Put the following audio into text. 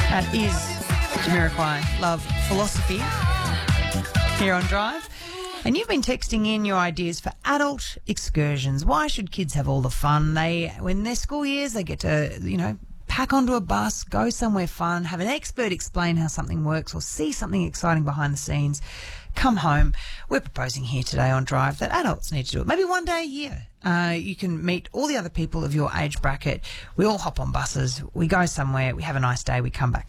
That is Jamiroquai, Love Philosophy, here on Drive. And you've been texting in your ideas for adult excursions. Why should kids have all the fun? When their school years, they get to, pack onto a bus, go somewhere fun, have an expert explain how something works or see something exciting behind the scenes, come home. We're proposing here today on Drive that adults need to do it. Maybe one day a year. You can meet all the other people of your age bracket. We all hop on buses. We go somewhere. We have a nice day. We come back.